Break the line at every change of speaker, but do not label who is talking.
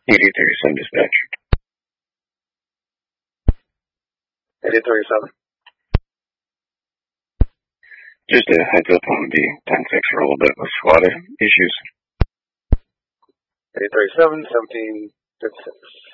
8037 dispatch.
8037.
Just a heads up on the 10-6 for a little bit with SWAT issues.
8037, 1756.